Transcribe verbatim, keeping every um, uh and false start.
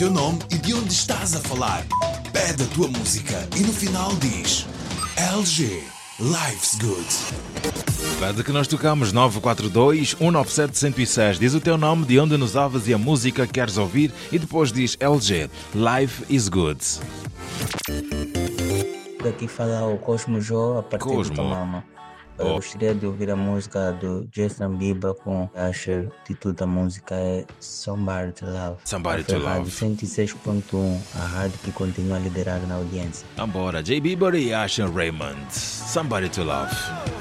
teu nome e de onde estás a falar. Pede a tua música e no final diz L G, Life's Good. Pede que nós tocamos nove quatro dois, um nove sete, um zero seis. Diz o teu nome, de onde nos ouves e a música que queres ouvir e depois diz L G, Life is Good. Daqui fala o Cosmo Joe a partir Cosmo. do Tomama. Eu Oh. gostaria de ouvir a música do Justin Bieber com Usher. O título da música é Somebody to Love. Somebody to Rádio Love. cento e seis ponto um, a rádio que continua a liderar na audiência. Vambora, J. Bieber e Asher Raymond. Somebody to Love.